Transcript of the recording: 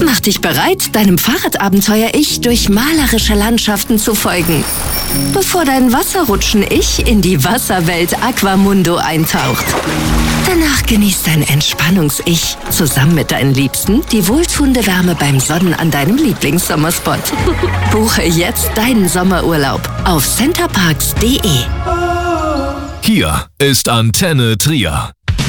Mach dich bereit, deinem Fahrradabenteuer-Ich durch malerische Landschaften zu folgen, bevor dein Wasserrutschen-Ich in die Wasserwelt Aquamundo eintaucht. Danach genießt dein Entspannungs-Ich zusammen mit deinen Liebsten die wohltuende Wärme beim Sonnen an deinem Lieblingssommerspot. Buche jetzt deinen Sommerurlaub auf centerparks.de. Hier ist Antenne Trier.